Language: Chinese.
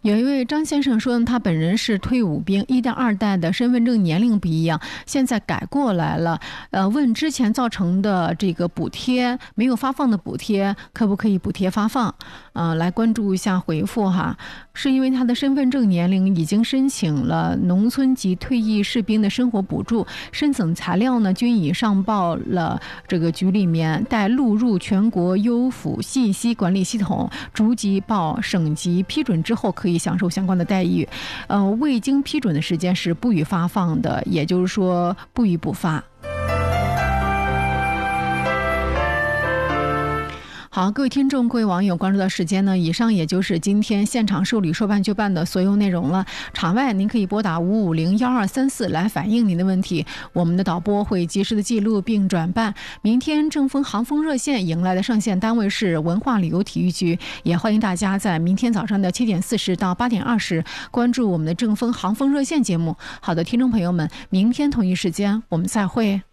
有一位张先生说，他本人是退伍兵，1代、2代的身份证年龄不一样，现在改过来了。问之前造成的这个补贴没有发放的补贴，可不可以补贴发放？来关注一下回复哈。是因为他的身份证年龄已经申请了农村及退役士兵的生活补助，申请材料呢均已上报了这个局里面，待录入全国优抚信息管理系统，逐级报省级批准之后，可以享受相关的待遇。未经批准的时间是不予发放的，也就是说不予补发。好，各位听众、各位网友，关注到时间呢，以上也就是今天现场受理说办就办的所有内容了。场外您可以拨打550-1234来反映您的问题，我们的导播会及时的记录并转办。明天正风航风热线迎来的上线单位是文化旅游体育局，也欢迎大家在明天早上的7点40到8点20关注我们的正风航风热线节目。好的，听众朋友们，明天同一时间我们再会。